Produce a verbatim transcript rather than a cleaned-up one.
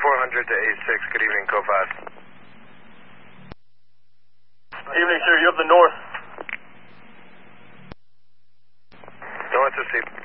twenty-four hundred to A six. Good evening, code five. Evening, sir. You have the north. North to C.